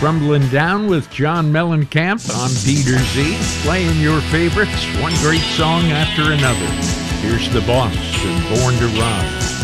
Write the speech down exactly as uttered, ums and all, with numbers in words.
Crumbling Down with John Mellencamp on Peter Z, playing your favorites, one great song after another. Here's The Boss and Born to Run.